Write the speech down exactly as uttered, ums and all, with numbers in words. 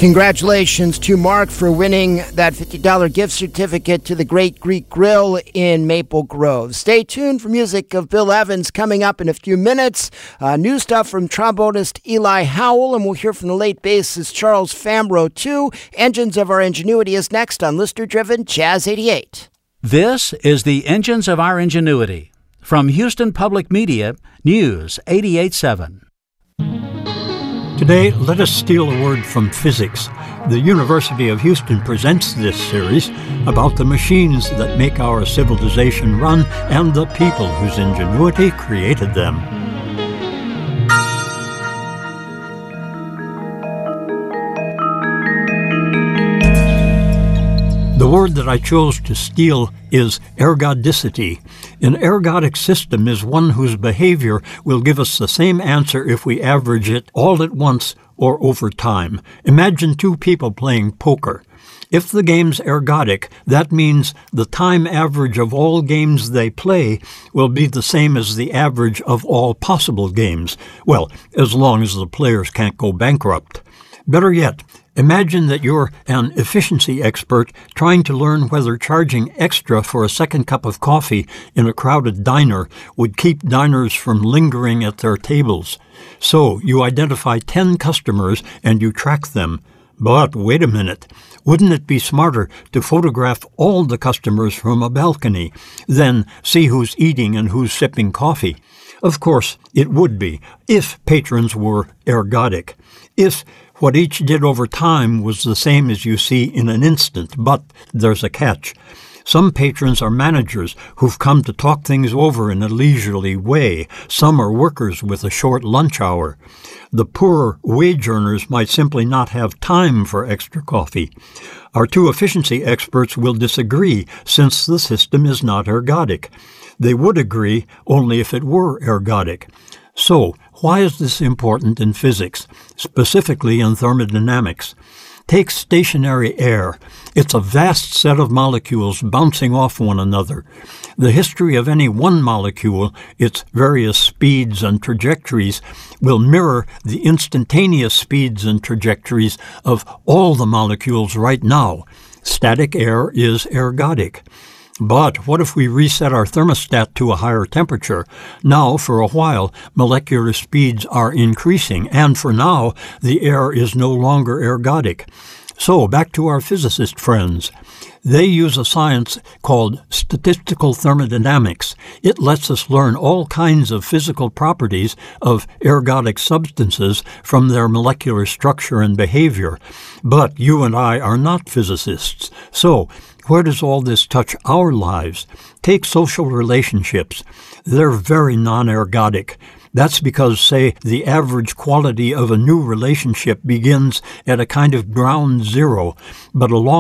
Congratulations to Mark for winning that fifty dollars gift certificate to the Great Greek Grill in Maple Grove. Stay tuned for music of Bill Evans coming up in a few minutes. Uh, new stuff from trombonist Eli Howell, and we'll hear from the late bassist Charles Fambrough, too. Engines of Our Ingenuity is next on Listener-Driven Jazz eighty-eight. This is the Engines of Our Ingenuity. From Houston Public Media, News eighty-eight seven. Today, let us steal a word from physics. The University of Houston presents this series about the machines that make our civilization run and the people whose ingenuity created them. The word that I chose to steal is ergodicity. An ergodic system is one whose behavior will give us the same answer if we average it all at once or over time. Imagine two people playing poker. If the game's ergodic, that means the time average of all games they play will be the same as the average of all possible games. Well, as long as the players can't go bankrupt. Better yet, imagine that you're an efficiency expert trying to learn whether charging extra for a second cup of coffee in a crowded diner would keep diners from lingering at their tables. So you identify ten customers and you track them. But wait a minute. Wouldn't it be smarter to photograph all the customers from a balcony, then see who's eating and who's sipping coffee? Of course, it would be, if patrons were ergodic. If what each did over time was the same as you see in an instant, but there's a catch. Some patrons are managers who've come to talk things over in a leisurely way. Some are workers with a short lunch hour. The poorer wage earners might simply not have time for extra coffee. Our two efficiency experts will disagree since the system is not ergodic. They would agree only if it were ergodic. So, why is this important in physics, specifically in thermodynamics? Take stationary air. It's a vast set of molecules bouncing off one another. The history of any one molecule, its various speeds and trajectories, will mirror the instantaneous speeds and trajectories of all the molecules right now. Static air is ergodic. But what if we reset our thermostat to a higher temperature? Now, for a while, molecular speeds are increasing, and for now, the air is no longer ergodic. So, back to our physicist friends. They use a science called statistical thermodynamics. It lets us learn all kinds of physical properties of ergodic substances from their molecular structure and behavior. But you and I are not physicists. So, where does all this touch our lives? Take social relationships. They're very non-ergodic. That's because, say, the average quality of a new relationship begins at a kind of ground zero, but along